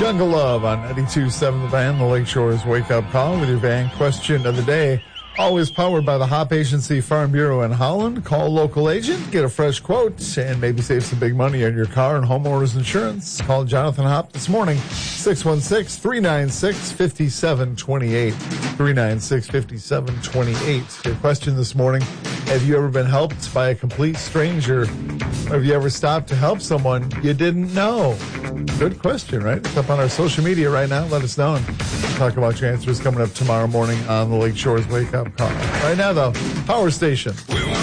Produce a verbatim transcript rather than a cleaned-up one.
Jungle Love on ninety-two point seven The Van, the Lakeshore's Wake Up Call with your van question of the day. Always powered by the Hop Agency Farm Bureau in Holland. Call local agent, get a fresh quote, and maybe save some big money on your car and homeowner's insurance. Call Jonathan Hop this morning, six one six, three nine six, five seven two eight, three nine six, five seven two eight. Your question this morning, have you ever been helped by a complete stranger? Or have you ever stopped to help someone you didn't know? Good question, right? It's up on our social media right now. Let us know. And we'll talk about your answers coming up tomorrow morning on the Lakeshore's Wake Up Call. Right now, though, Power Station. We